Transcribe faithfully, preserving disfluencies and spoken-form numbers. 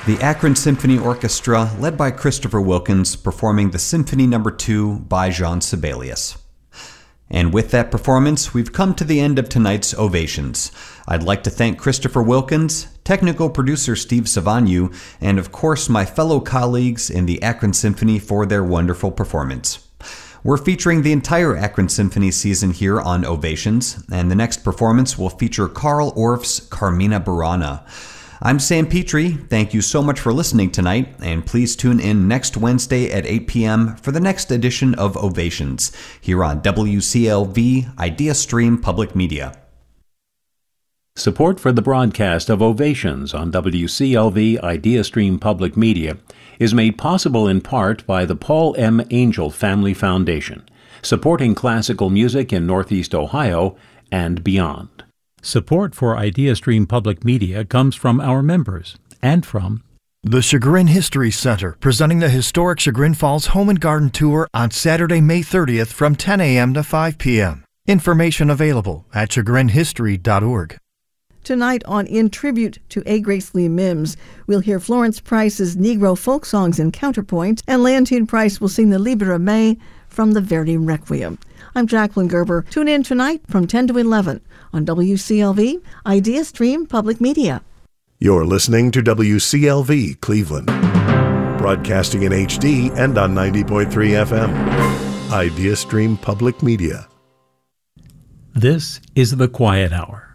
the Akron Symphony Orchestra, led by Christopher Wilkins, performing the Symphony Number two by Jean Sibelius. And with that performance, we've come to the end of tonight's Ovations. I'd like to thank Christopher Wilkins, technical producer Steve Savagnu, and of course my fellow colleagues in the Akron Symphony for their wonderful performance. We're featuring the entire Akron Symphony season here on Ovations, and the next performance will feature Carl Orff's Carmina Burana. I'm Sam Petrie. Thank you so much for listening tonight, and please tune in next Wednesday at eight p.m. for the next edition of Ovations here on W C L V Idea Stream Public Media. Support for the broadcast of Ovations on W C L V Idea Stream Public Media is made possible in part by the Paul M. Angel Family Foundation, supporting classical music in Northeast Ohio and beyond. Support for Idea Stream Public Media comes from our members and from the Chagrin History Center, presenting the historic Chagrin Falls Home and Garden Tour on Saturday, May thirtieth from ten a.m. to five p.m. Information available at chagrin history dot org. Tonight on In Tribute to A. Grace Lee Mims, we'll hear Florence Price's Negro folk songs in counterpoint, and Leontine Price will sing the Libera Me from the Verdi Requiem. I'm Jacqueline Gerber. Tune in tonight from ten to eleven on W C L V Idea Stream Public Media. You're listening to W C L V Cleveland, broadcasting in H D and on ninety point three F M. Idea Stream Public Media. This is The Quiet Hour.